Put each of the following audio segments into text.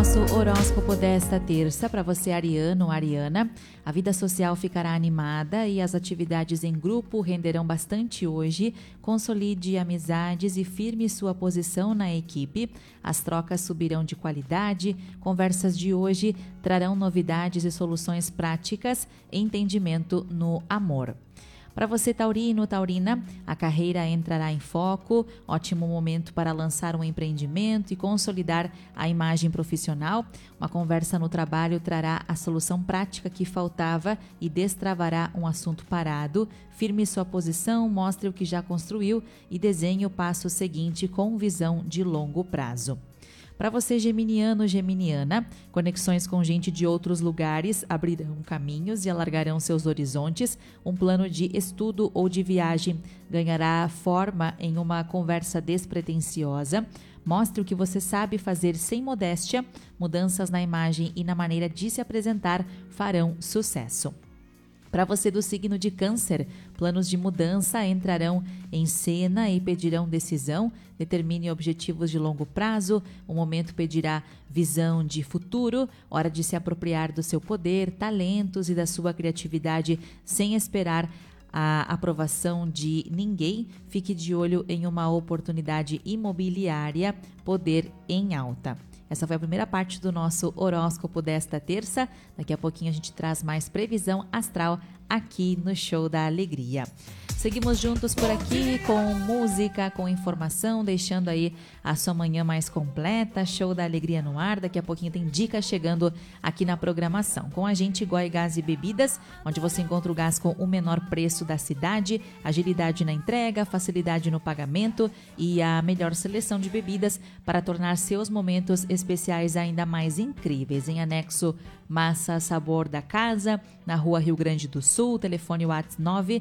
nosso horóscopo desta terça, para você, ariano ou ariana, a vida social ficará animada e as atividades em grupo renderão bastante hoje. Consolide amizades e firme sua posição na equipe. As trocas subirão de qualidade. Conversas de hoje trarão novidades e soluções práticas. Entendimento no amor. Para você, taurino, taurina, a carreira entrará em foco, ótimo momento para lançar um empreendimento e consolidar a imagem profissional. Uma conversa no trabalho trará a solução prática que faltava e destravará um assunto parado. Firme sua posição, mostre o que já construiu e desenhe o passo seguinte com visão de longo prazo. Para você, geminiano, geminiana, conexões com gente de outros lugares abrirão caminhos e alargarão seus horizontes. Um plano de estudo ou de viagem ganhará forma em uma conversa despretensiosa. Mostre o que você sabe fazer sem modéstia. Mudanças na imagem e na maneira de se apresentar farão sucesso. Para você do signo de Câncer, planos de mudança entrarão em cena e pedirão decisão. Determine objetivos de longo prazo. O momento pedirá visão de futuro. Hora de se apropriar do seu poder, talentos e da sua criatividade sem esperar a aprovação de ninguém. Fique de olho em uma oportunidade imobiliária, poder em alta. Essa foi a primeira parte do nosso horóscopo desta terça. Daqui a pouquinho a gente traz mais previsão astral aqui no Show da Alegria. Seguimos juntos por aqui com música, com informação, deixando aí a sua manhã mais completa. Show da Alegria no ar. Daqui a pouquinho tem dicas chegando aqui na programação. Com a gente, Goi Gás e Bebidas, onde você encontra o gás com o menor preço da cidade, agilidade na entrega, facilidade no pagamento e a melhor seleção de bebidas para tornar seus momentos especiais ainda mais incríveis. Em anexo, Massa Sabor da Casa, na Rua Rio Grande do Sul, telefone WhatsApp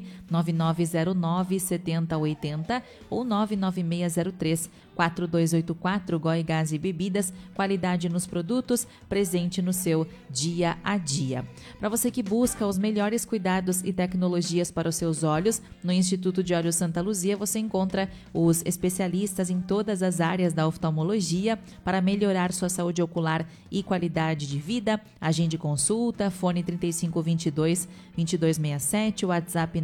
99909-7080 ou 99603-4284. Goi Gás e Bebidas, qualidade nos produtos, presente no seu dia a dia. Para você que busca os melhores cuidados e tecnologias para os seus olhos, no Instituto de Olhos Santa Luzia você encontra os especialistas em todas as áreas da oftalmologia para melhorar sua saúde ocular e qualidade de vida. Agende consulta, fone 3522-2267, WhatsApp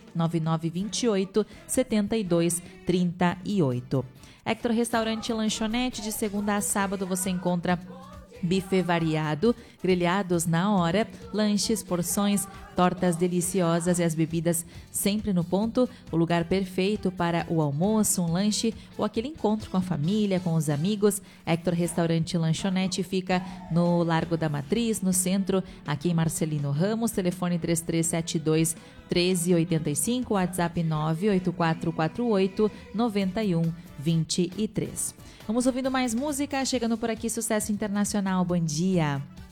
99928-7238. Hector Restaurante e Lanchonete, de segunda a sábado você encontra buffet variado, grelhados na hora, lanches, porções, tortas deliciosas e as bebidas sempre no ponto. O lugar perfeito para o almoço, um lanche ou aquele encontro com a família, com os amigos. Hector Restaurante e Lanchonete fica no Largo da Matriz, no centro, aqui em Marcelino Ramos. Telefone 3372-1385, WhatsApp 98448-9123. Vamos ouvindo mais música, chegando por aqui, Sucesso Internacional. Bom dia!